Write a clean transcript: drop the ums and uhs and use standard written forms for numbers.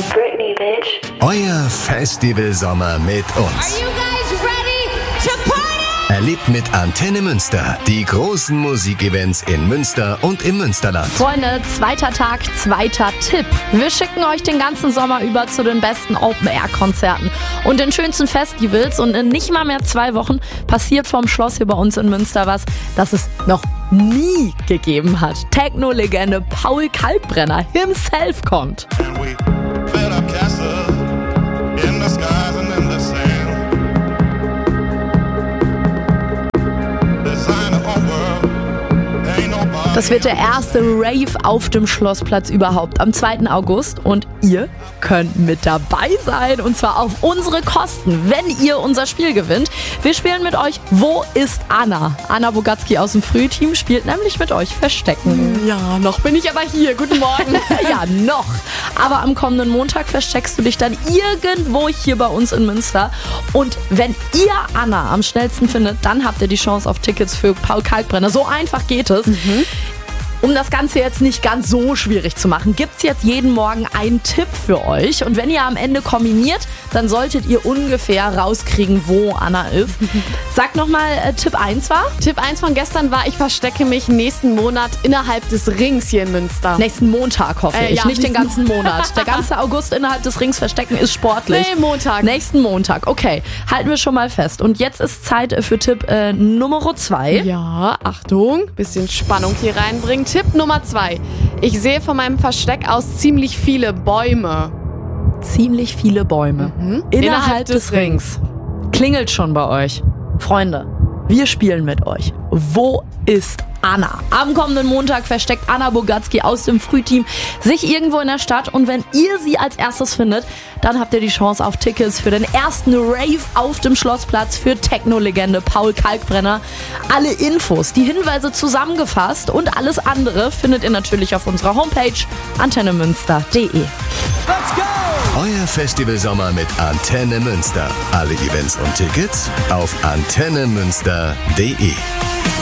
Britney, bitch. Euer Festivalsommer mit uns. Are you guys ready to party? Erlebt mit Antenne Münster die großen Musikevents in Münster und im Münsterland. Freunde, zweiter Tag, zweiter Tipp. Wir schicken euch den ganzen Sommer über zu den besten Open-Air-Konzerten und den schönsten Festivals. Und in nicht mal mehr 2 Wochen passiert vorm Schloss hier bei uns in Münster was, das es noch nie gegeben hat. Techno-Legende Paul Kalkbrenner himself kommt. Das wird der erste Rave auf dem Schlossplatz überhaupt am 2. August und ihr könnt mit dabei sein und zwar auf unsere Kosten, wenn ihr unser Spiel gewinnt. Wir spielen mit euch Wo ist Anna? Anna Bogatski aus dem Frühteam spielt nämlich mit euch Verstecken. Ja, noch bin ich aber hier. Guten Morgen. Ja, noch. Aber am kommenden Montag versteckst du dich dann irgendwo hier bei uns in Münster. Und wenn ihr Anna am schnellsten findet, dann habt ihr die Chance auf Tickets für Paul Kalkbrenner. So einfach geht es. Um das Ganze jetzt nicht ganz so schwierig zu machen, gibt's jetzt jeden Morgen einen Tipp für euch. Und wenn ihr am Ende kombiniert, dann solltet ihr ungefähr rauskriegen, wo Anna ist. Sag nochmal, Tipp 1 war? Tipp 1 von gestern war, ich verstecke mich nächsten Monat innerhalb des Rings hier in Münster. Nächsten Montag hoffe ich, ja, nicht den ganzen Monat. Der ganze August innerhalb des Rings verstecken ist sportlich. Nee, Montag. Nächsten Montag, okay. Halten wir schon mal fest. Und jetzt ist Zeit für Tipp Nummer 2. Ja, Achtung, bisschen Spannung hier reinbringen. Tipp Nummer 2. Ich sehe von meinem Versteck aus ziemlich viele Bäume. Ziemlich viele Bäume. Innerhalb des Rings. Klingelt schon bei euch. Freunde, wir spielen mit euch. Wo ist Anna? Am kommenden Montag versteckt Anna Bogatski aus dem Frühteam sich irgendwo in der Stadt und wenn ihr sie als erstes findet, dann habt ihr die Chance auf Tickets für den ersten Rave auf dem Schlossplatz für Techno-Legende Paul Kalkbrenner. Alle Infos, die Hinweise zusammengefasst und alles andere findet ihr natürlich auf unserer Homepage antennemünster.de. Euer Festivalsommer mit Antenne Münster. Alle Events und Tickets auf antennemünster.de.